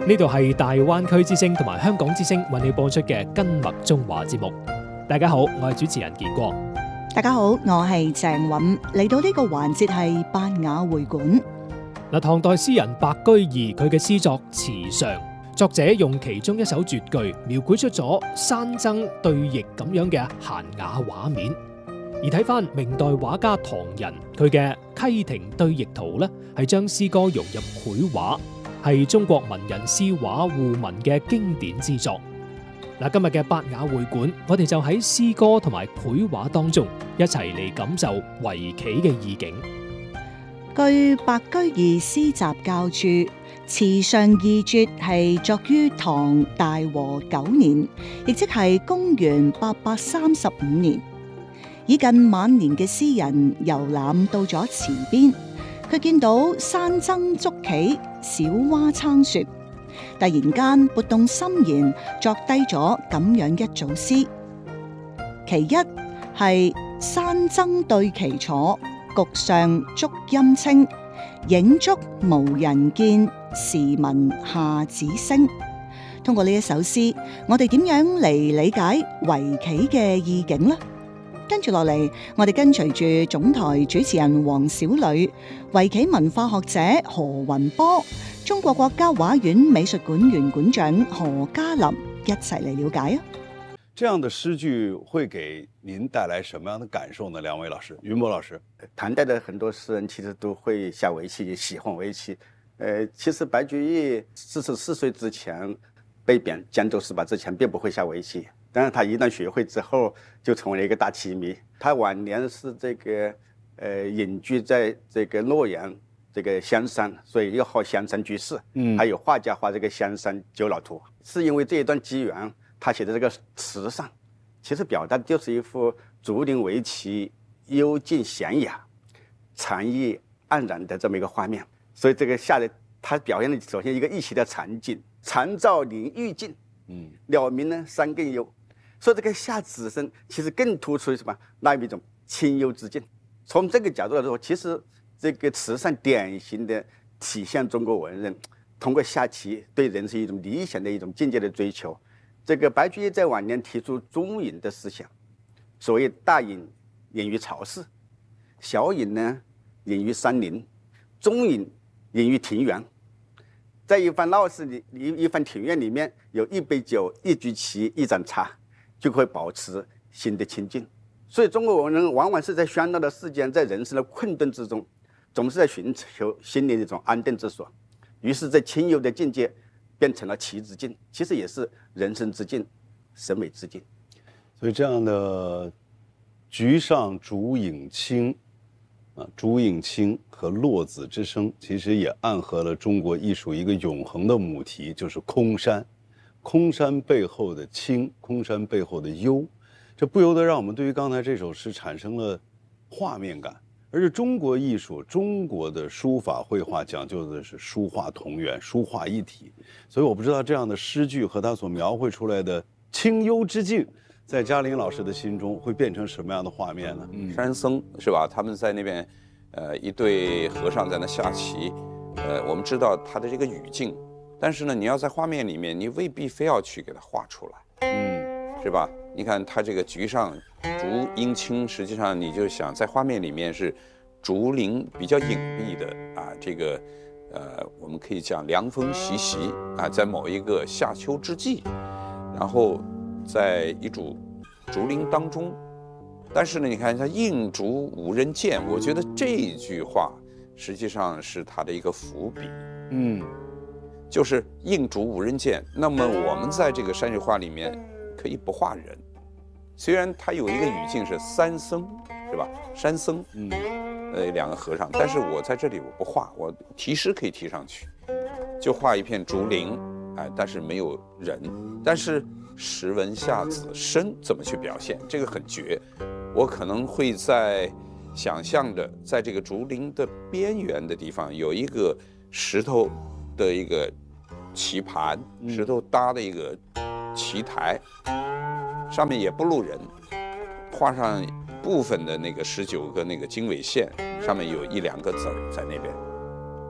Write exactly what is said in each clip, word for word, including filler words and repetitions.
呢度係大灣區之聲同埋香港之聲為你播出嘅《跟麥中華》節目。大家好，我係主持人健國。 大家好，我係鄭韻。嚟到呢個環節係八雅會館。 嗱，唐代詩人白居易佢嘅詩作《池上》，作者用其中一首絕句描繪出咗山僧對弈咁樣嘅閒雅畫面。而睇翻明代畫家唐人佢嘅《溪亭對弈圖》咧，係將詩歌融入繪畫，係中國文人詩畫互文嘅經典之作。嗱，今日嘅八雅會館，我哋就喺詩歌同埋繪畫當中一齊嚟感受圍棋嘅意境。 據白居易詩集教注，《池上二絕》係作於唐大和九年，亦即係公元八百三十五年。已近晚年嘅詩人遊覽到咗池邊，佢見到山僧捉棋，小蛙撐雪，突然間撥動心弦，作低咗咁樣一組詩。其一係山僧對棋坐，局上竹陰清，影足無人見，時聞下子聲。通過呢一首詩，我哋點樣嚟理解圍棋嘅意境呢？跟住落嚟，我哋跟隨住總台主持人黃小女、圍棋文化學者何雲波、中國國家畫院美術館原館長何嘉林一齊嚟了解啊！ 這樣的詩句會給您帶來什麼樣的感受呢？兩位老師，雲波老師， 唐代的很多詩人其實都會下圍棋，喜歡圍棋。呃，其實白居易四十四歲之前被貶江州十八之前，並不會下圍棋。但是他一旦學會之後，就成為了一個大棋迷。他晚年是這個，呃，隱居在這個洛陽這個香山，所以又號香山居士。嗯，還有畫家畫這個香山九老圖，是因為這一段機緣，他寫的這個池上，其實表達的就是一幅竹林圍棋、幽靜閒雅、禪意黯然的這麼一個畫面。所以這個下來，他表現的首先一個一起的禪境，禪照林愈靜，嗯，鳥鳴呢山更幽。所以這個下子聲其實更突出什麼？那一種清幽之境。從這個角度來說，其實這個池上典型的體現中國文人通過下棋對人是一種理想的一種境界的追求。這個白居易在晚年提出中隱的思想，所謂大隱隱於巢室，小隱呢隱於山林，中隱隱於庭園。在一番鬧市裏，一一番庭院裏面有一杯酒、一局棋、一盞茶，就會保持心的清靜。所以中國文人往往是在喧鬧的世間，在人生的困頓之中，總是在尋求心靈的一種安定之所。於是這清幽的境界變成了棋之境，其實也是人生之境、審美之境。 所以這樣的局上竹影清啊，竹影清和落子之聲，其實也暗合了中國藝術一個永恆的母題，就是空山。空山背後的清，空山背後的幽，這不由得讓我們對於剛才這首詩產生了畫面感。而且中國藝術，中國的書法繪畫講究的是書畫同源，書畫一體。所以我不知道這樣的詩句和他所描繪出來的清幽之境，在嘉林老師的心中會變成什麼樣的畫面呢？ 嗯，山僧是吧？他們在那邊，呃，一對和尚在那下棋，呃，我們知道他的這個語境。但是呢，你要在畫面裡面，你未必非要去給它畫出來，嗯，是吧？你看它這個局上竹陰清，實際上你就想在畫面裡面是竹林比較隱蔽的啊，這個呃，我們可以講涼風習習啊，在某一個夏秋之際，然後在一組竹林當中，但是呢，你看它映竹無人見，我覺得這句話實際上是它的一個伏筆，嗯。就是映竹無人見，那麼我們在這個山水畫裡面可以不畫人，雖然它有一個語境是三僧，是吧？山僧，嗯，呃，兩個和尚，但是我在這裡我不畫，我題詩可以提上去，就畫一片竹林，哎，但是沒有人，但是時聞下子聲怎麼去表現？這個很絕，我可能會在想象着，在這個竹林的邊緣的地方有一個石頭的一個棋盤，石頭搭的一個棋台，上面也不露人，畫上部分的那個十九個那個經緯線，上面有一兩個字在那邊，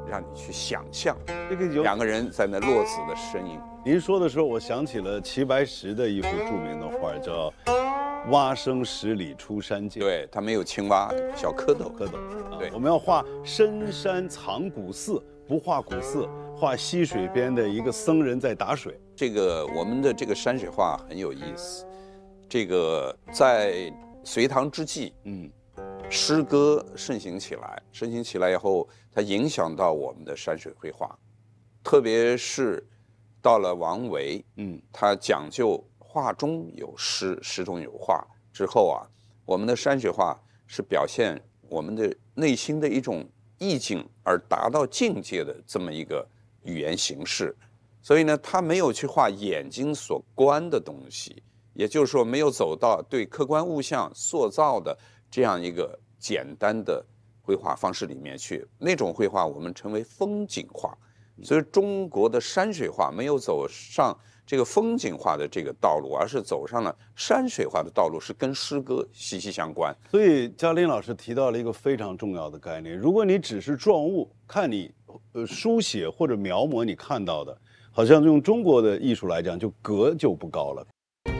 让你去想象这个有两个人在那落子的身影。 您说的时候，我想起了齐白石的一幅著名的画，叫《蛙声十里出山涧》。 对，它没有青蛙，小蝌蚪。 蝌蚪。啊、 对， 我们要画深山藏古寺，不画古寺，画溪水边的一个僧人在打水。 这个我们的这个山水画很有意思。这个在隋唐之际，嗯，诗歌盛行起来，盛行起来以后，它影响到我们的山水绘画，特别是到了王维，嗯，他讲究画中有诗，诗中有画之后啊，我们的山水画是表现我们的内心的一种意境而达到境界的这么一个语言形式。所以呢，他没有去画眼睛所观的东西，也就是说没有走到对客观物象塑造的这样一个简单的绘画方式里面去。那种绘画我们称为风景画。所以中国的山水画没有走上这个风景画的这个道路，而是走上了山水画的道路，是跟诗歌息息相关。 所以嘉林老师提到了一个非常重要的概念，如果你只是状物，看你呃书写或者描摹你看到的，好像用中国的藝術來講，就格就不高了。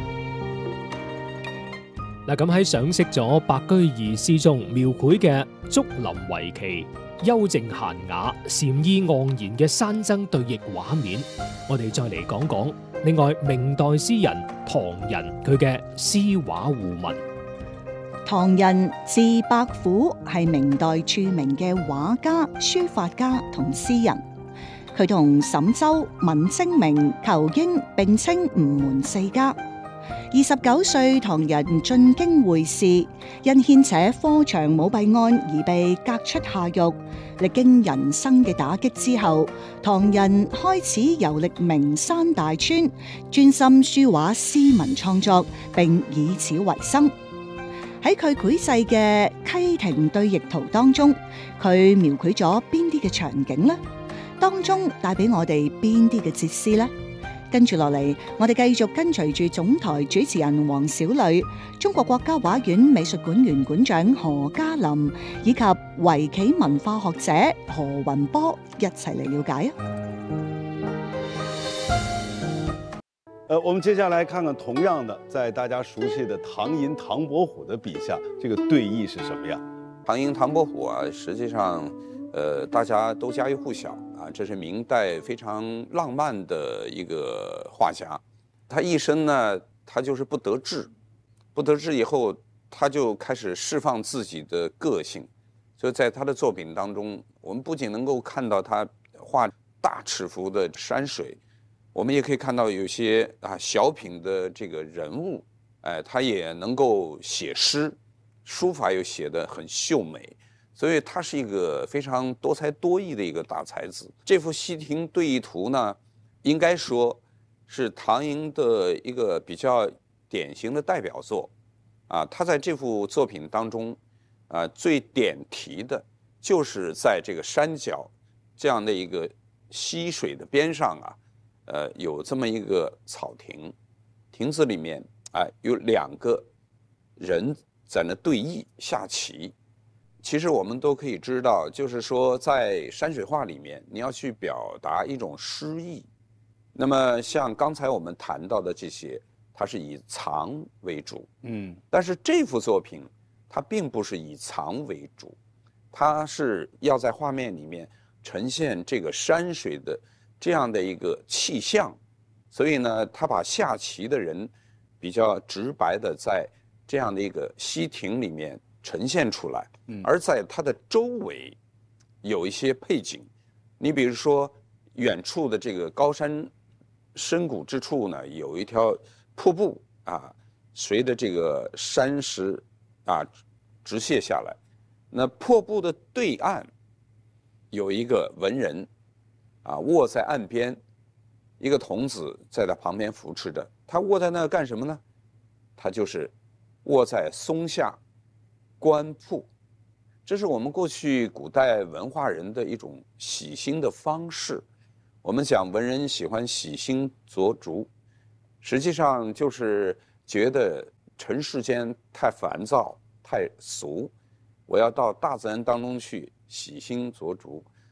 嗱，咁喺賞識咗白居易詩中描繪嘅竹林圍棋、幽靜閒雅、禪意盎然嘅山僧對弈畫面，我哋再嚟講講另外明代詩人唐人佢嘅詩畫互文。 唐人字伯虎係明代著名嘅畫家、書法家同詩人。佢同沈周、文徵明、仇英並稱吳門四家。二十九歲，唐人進京會試，因牽扯科場舞弊案而被革出下獄。歷經人生嘅打擊之後，唐人開始遊歷名山大川，專心書畫詩文創作，並以此為生。喺佢繪製嘅溪亭對弈圖當中，佢描繪咗邊啲嘅場景呢？當中帶俾我哋邊啲嘅哲思呢？跟住落嚟，我哋繼續跟隨住總台主持人黃小磊、中國國家畫院美術館原館長何嘉林以及圍棋文化學者何雲波一齊嚟了解啊！ 呃，我們接下來看看同樣的，在大家熟悉的唐寅、唐伯虎的筆下，這個對弈是什麼樣？ 唐寅、唐伯虎啊，實際上，呃，大家都家喻戶曉啊，這是明代非常浪漫的一個畫家。他一生呢，他就是不得志，不得志以後，他就開始釋放自己的個性。所以在他的作品當中，我們不僅能夠看到他畫大尺幅的山水，我們也可以看到有些啊小品的這個人物，哎，他也能夠寫詩，書法又寫得很秀美。所以他是一個非常多才多藝的一個大才子。這幅溪亭對弈圖呢，應該說是唐寅的一個比較典型的代表作。啊，他在這幅作品當中，啊，最點題的就是在這個山腳這樣的一個溪水的邊上啊，呃，有這麼一個草亭，亭子裡面啊有兩個人在那對弈下棋。其實我們都可以知道，就是說在山水畫裡面，你要去表達一種詩意。那麼像剛才我們談到的這些，它是以藏為主，嗯，但是這幅作品它並不是以藏為主，它是要在畫面裡面呈現這個山水的這樣的一個氣象。所以呢，他把下棋的人比較直白的在這樣的一個溪亭裡面呈現出來，而在它的周圍有一些配景。你比如說遠處的這個高山深谷之處呢，有一條瀑布啊，隨着這個山石啊直瀉下來。那瀑布的對岸有一個文人啊，臥在岸邊，一個童子在他旁邊扶持着。他臥在那幹什麼呢？他就是臥在松下觀瀑，這是我們過去古代文化人的一種喜新的方式。我們講文人喜歡喜新作竹，實際上就是覺得塵世間太煩躁、太俗，我要到大自然當中去喜新作竹。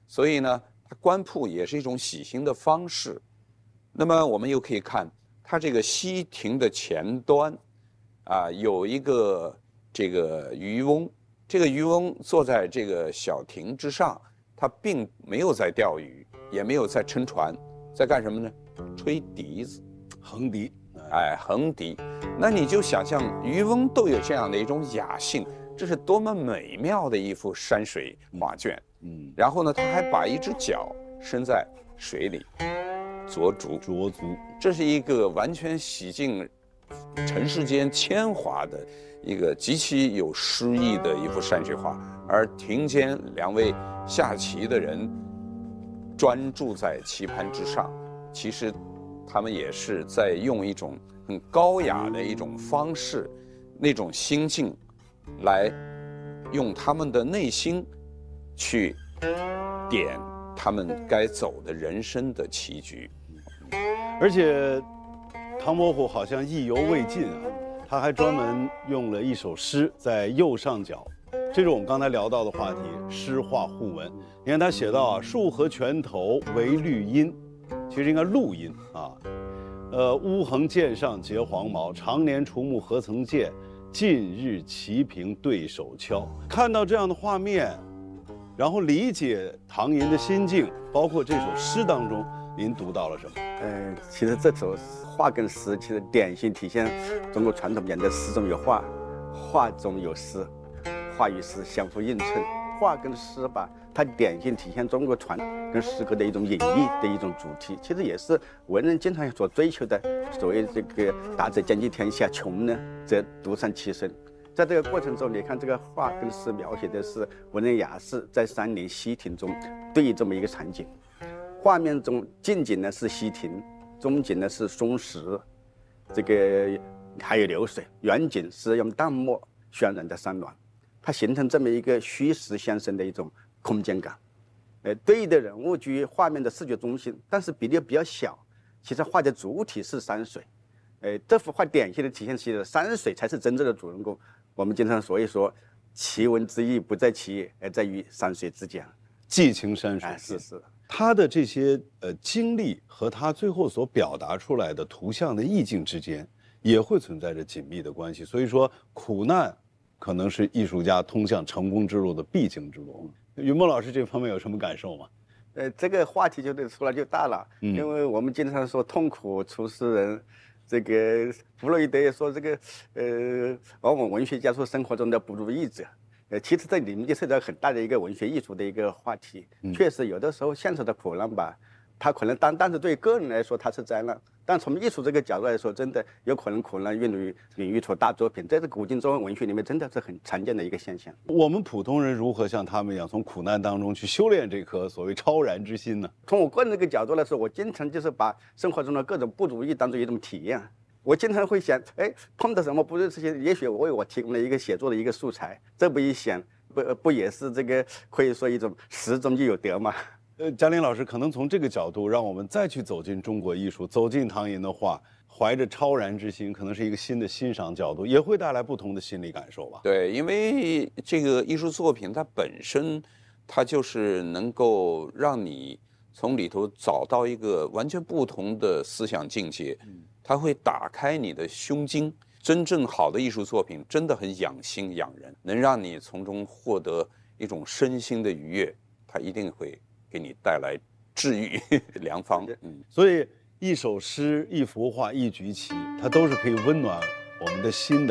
所以呢，它官铺也是一种喜庆的方式。那么我们又可以看它这个西亭的前端，啊，有一个这个渔翁，这个渔翁坐在这个小亭之上，他并没有在钓鱼，也没有在撑船，在干什么呢？吹笛子， 横笛。 哎，横笛。那你就想象渔翁都有这样的一种雅兴，这是多么美妙的一幅山水画卷。 嗯， 然后呢，他还把一只脚伸在水里，濯足， 濯足， 这是一个完全洗净尘世间铅华的一个极其有诗意的一幅山水画。而庭间两位下棋的人专注在棋盘之上，其实他们也是在用一种很高雅的一种方式，那种心境，来用他们的内心去点他们该走的人生的棋局。 而且唐伯虎好像意犹未尽啊，他还专门用了一首诗在右上角，这是我们刚才聊到的话题，诗画互文。你看他写到啊，树河泉头为绿阴，其实应该露阴啊。呃，乌横剑上结黄毛，常年除木何曾见？近日棋平对手敲。看到这样的画面，然后理解唐寅的心境，包括这首诗当中，您读到了什么？ 呃，其实这首画跟诗，其实典型体现中国传统讲的诗中有画，画中有诗，画与诗相互映衬。画跟诗吧，它典型体现中国传跟诗歌的一种隐喻的一种主题，其实也是文人经常所追求的。所谓这个达则兼济天下，穷呢则独善其身。在这个过程中，你看这个画跟诗描写的是文人雅士在山林溪亭中对弈这么一个场景。画面中近景呢是溪亭，中景呢是松石，这个还有流水，远景是用淡墨渲染的山峦。它形成这么一个虚实相生的一种空间感，呃，对应的人物居于画面的视觉中心，但是比例比较小。其实画的主体是山水，呃，这幅画典型的体现出山水才是真正的主人公。我们经常所以说，奇文之意不在其意，而在于山水之间。 寄情山水， 哎，是是。 他的这些呃经历和他最后所表达出来的图像的意境之间，也会存在着紧密的关系。所以说，苦难可能是艺术家通向成功之路的必经之路。云梦老师这方面有什么感受吗？ 呃，这个话题就得出来就大了，嗯、因为我们经常说痛苦出诗人，这个弗洛伊德也说这个，呃，往往文学家说生活中的不如意者，呃，其实这里面就涉及到很大的一个文学艺术的一个话题。嗯、确实，有的时候现实的苦难吧，它可能单但是对个人来说它是灾难，但从艺术这个角度来说，真的有可能苦难孕育孕育出大作品，这是古今中外文学里面真的是很常见的一个现象。 我们普通人如何像他们一样，从苦难当中去修炼这颗所谓超然之心呢？ 从我个人这个角度来说，我经常就是把生活中的各种不如意当做一种体验。我经常会想，哎，碰到什么不如意事情，也许我为我提供了一个写作的一个素材，这不一想，不不也是这个可以说一种失中就有得吗？ 呃，嘉玲老师可能从这个角度，让我们再去走进中国艺术，走进唐寅的画，怀着超然之心，可能是一个新的欣赏角度，也会带来不同的心理感受吧。 对，因为这个艺术作品它本身，它就是能够让你从里头找到一个完全不同的思想境界，它会打开你的胸襟。真正好的艺术作品真的很养心养人，能让你从中获得一种身心的愉悦，它一定会给你带来治愈良方。嗯， 所以一首诗、一幅画、一局棋，它都是可以温暖我们的心的。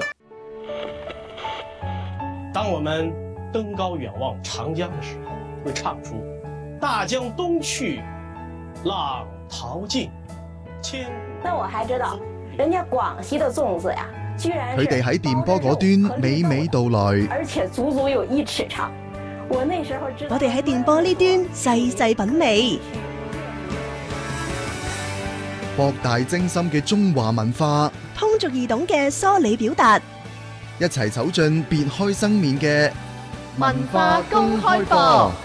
当我们登高远望长江的时候，会唱出“大江东去，浪淘尽，千”。 那我还知道，人家广西的粽子呀，居然佢哋喺電波嗰端娓娓道來， 而且足足有一尺長。我那時候知道， 我哋喺電波呢端細細品味， 博大精深嘅中華文化， 通俗易懂嘅梳理表達， 一齊走進別開生面嘅文化公開課。